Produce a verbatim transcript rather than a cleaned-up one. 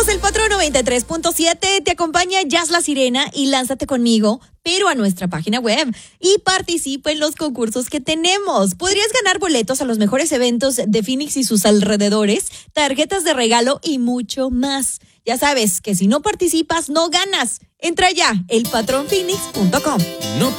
Somos el Patrón noventa y tres punto siete, te acompaña Jazz La Sirena y lánzate conmigo, pero a nuestra página web y participa en los concursos que tenemos. Podrías ganar boletos a los mejores eventos de Phoenix y sus alrededores, tarjetas de regalo y mucho más. Ya sabes que si no participas, no ganas. Entra ya, el patrón phoenix punto com. No